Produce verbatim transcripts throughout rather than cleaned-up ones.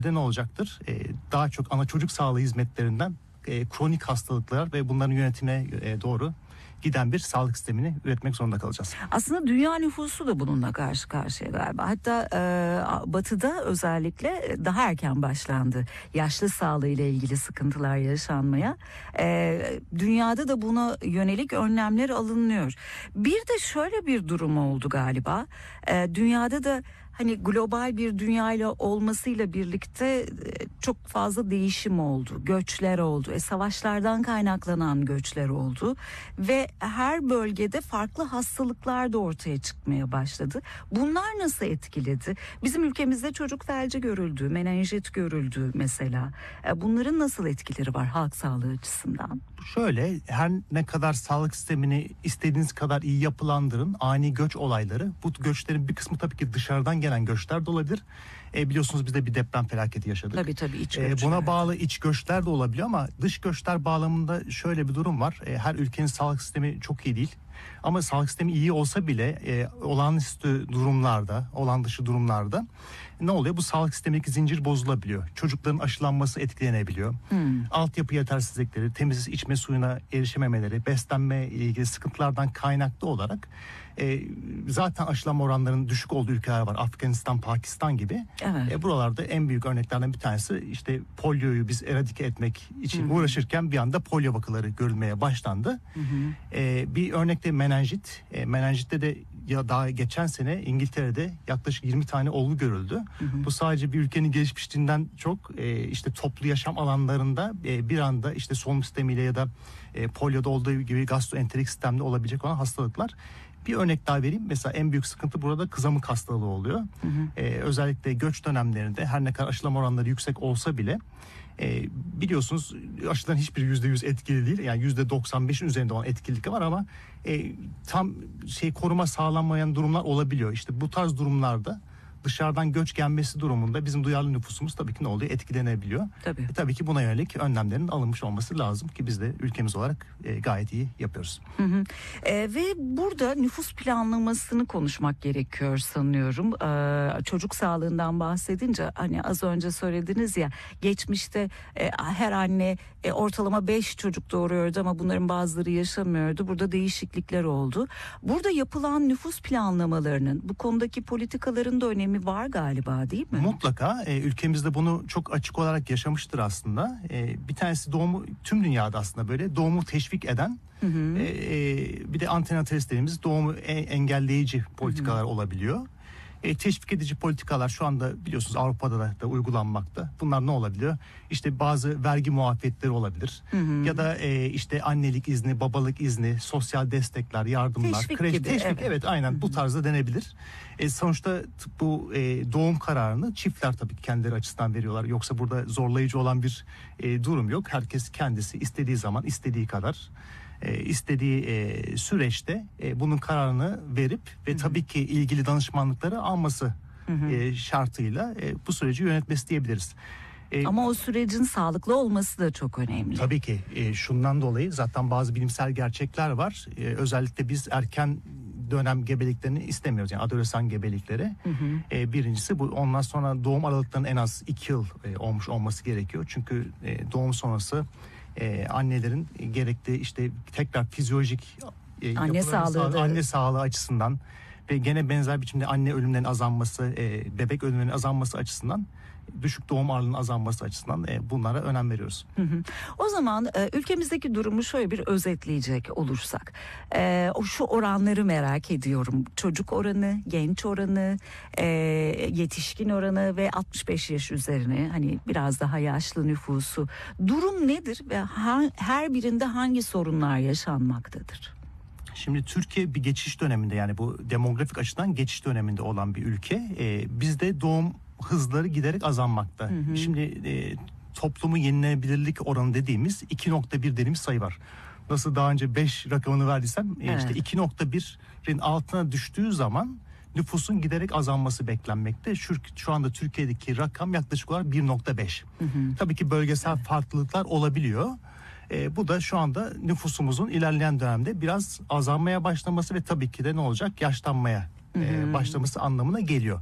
ne olacaktır? E, daha çok ana çocuk sağlığı hizmetlerinden e, kronik hastalıklar ve bunların yönetimine e, doğru giden bir sağlık sistemini üretmek zorunda kalacağız. Aslında dünya nüfusu da bununla karşı karşıya galiba. Hatta e, Batı'da özellikle daha erken başlandı. Yaşlı sağlığı ile ilgili sıkıntılar yaşanmaya. E, dünyada da buna yönelik önlemler alınıyor. Bir de şöyle bir durum oldu galiba. E, dünyada da hani global bir dünyayla olmasıyla birlikte çok fazla değişim oldu, göçler oldu, e, savaşlardan kaynaklanan göçler oldu ve her bölgede farklı hastalıklar da ortaya çıkmaya başladı. Bunlar nasıl etkiledi? Bizim ülkemizde çocuk felci görüldü, menenjit görüldü mesela. E, bunların nasıl etkileri var halk sağlığı açısından? Şöyle, her ne kadar sağlık sistemini istediğiniz kadar iyi yapılandırın, ani göç olayları, bu göçlerin bir kısmı tabii ki dışarıdan gelen göçler de olabilir. E, biliyorsunuz biz de bir deprem felaketi yaşadık. Tabii tabii iç e, göçler. Buna bağlı iç göçler de olabiliyor ama dış göçler bağlamında şöyle bir durum var. E, her ülkenin sağlık sistemi çok iyi değil. Ama sağlık sistemi iyi olsa bile e, olağanüstü durumlarda, olağan dışı durumlarda ne oluyor? Bu sağlık sistemindeki zincir bozulabiliyor. Çocukların aşılanması etkilenebiliyor. Hmm. Altyapı yetersizlikleri, temiz içme suyuna erişememeleri, beslenme ile ilgili sıkıntılardan kaynaklı olarak e, zaten aşılanma oranlarının düşük olduğu ülkeler var. Afganistan, Pakistan gibi. Evet. E, buralarda en büyük örneklerden bir tanesi işte polioyu biz eradike etmek için hmm. uğraşırken bir anda polio vakaları görülmeye başlandı. Hmm. E, bir örnekte menenjit. E, menenjitte de ya daha geçen sene İngiltere'de yaklaşık yirmi tane olgu görüldü. Hı hı. Bu sadece bir ülkenin gelişmişliğinden çok e, işte toplu yaşam alanlarında e, bir anda işte solunum sistemiyle ya da e, polioda olduğu gibi gastroenterik sistemde olabilecek olan hastalıklar. Bir örnek daha vereyim. Mesela en büyük sıkıntı burada kızamık hastalığı oluyor. Hı hı. E, özellikle göç dönemlerinde her ne kadar aşılama oranları yüksek olsa bile E, biliyorsunuz aşıların hiçbir yüzde yüz etkili değil. Yani yüzde doksan beşin üzerinde olan etkililik var ama e, tam şey koruma sağlanmayan durumlar olabiliyor. İşte bu tarz durumlarda dışarıdan göç gelmesi durumunda bizim duyarlı nüfusumuz tabii ki ne oluyor? Etkilenebiliyor. Tabii. E, tabii ki buna yönelik önlemlerin alınmış olması lazım ki biz de ülkemiz olarak e, gayet iyi yapıyoruz. Hı hı. E, ve burada nüfus planlamasını konuşmak gerekiyor sanıyorum. E, çocuk sağlığından bahsedince hani az önce söylediniz ya geçmişte e, her anne e, ortalama beş çocuk doğuruyordu ama bunların bazıları yaşamıyordu. Burada değişiklikler oldu. Burada yapılan nüfus planlamalarının bu konudaki politikaların da önemi var galiba değil mi? Mutlaka. E, ülkemizde bunu çok açık olarak yaşamıştır aslında. E, bir tanesi doğumu tüm dünyada aslında böyle doğumu teşvik eden hı hı. E, e, bir de antenatalist dediğimiz doğumu e, engelleyici politikalar hı hı. olabiliyor. E, teşvik edici politikalar şu anda biliyorsunuz Avrupa'da da, da uygulanmakta. Bunlar ne olabiliyor? İşte bazı vergi muafiyetleri olabilir. Hı hı. Ya da e, işte annelik izni, babalık izni, sosyal destekler, yardımlar, teşvik kreş, gibi. Teşvik evet, evet aynen hı hı. bu tarzda denebilir. E, sonuçta bu e, doğum kararını çiftler tabii ki kendileri açısından veriyorlar. Yoksa burada zorlayıcı olan bir e, durum yok. Herkes kendisi istediği zaman, istediği kadar E, istediği e, süreçte e, bunun kararını verip ve hı hı. tabii ki ilgili danışmanlıkları alması hı hı. E, şartıyla e, bu süreci yönetmesi diyebiliriz. E, Ama o sürecin sağlıklı olması da çok önemli. Tabii ki e, şundan dolayı zaten bazı bilimsel gerçekler var. E, özellikle biz erken dönem gebeliklerini istemiyoruz. Yani adolesan gebelikleri. Hı hı. E, birincisi bu. Ondan sonra doğum aralıklarının en az iki yıl e, olmuş olması gerekiyor. Çünkü e, doğum sonrası Ee, annelerin gerekli işte tekrar fizyolojik e, anne sağlığı sağlığı, anne sağlığı açısından ve gene benzer biçimde anne ölümlerinin azalması, e, bebek ölümlerinin azalması açısından, düşük doğum ağırlığının azalması açısından e, bunlara önem veriyoruz. Hı hı. O zaman e, ülkemizdeki durumu şöyle bir özetleyecek olursak, e, o şu oranları merak ediyorum. Çocuk oranı, genç oranı, e, yetişkin oranı ve altmış beş yaş üzerine hani biraz daha yaşlı nüfusu. Durum nedir ve ha, her birinde hangi sorunlar yaşanmaktadır? Şimdi Türkiye bir geçiş döneminde, yani bu demografik açıdan geçiş döneminde olan bir ülke. E, bizde doğum hızları giderek azalmakta. Hı hı. Şimdi e, toplumu yenilenebilirlik oranı dediğimiz iki nokta bir dediğimiz sayı var. Nasıl daha önce beş rakamını verdiysem evet. e, işte iki nokta birin altına düştüğü zaman nüfusun giderek azalması beklenmekte. Şu, şu anda Türkiye'deki rakam yaklaşık olarak bir nokta beş. Tabii ki bölgesel evet. farklılıklar olabiliyor. E, bu da şu anda nüfusumuzun ilerleyen dönemde biraz azalmaya başlaması ve tabii ki de ne olacak? Yaşlanmaya e, başlaması anlamına geliyor.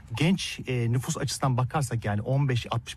genç e, nüfus açısından bakarsak yani on beş altmış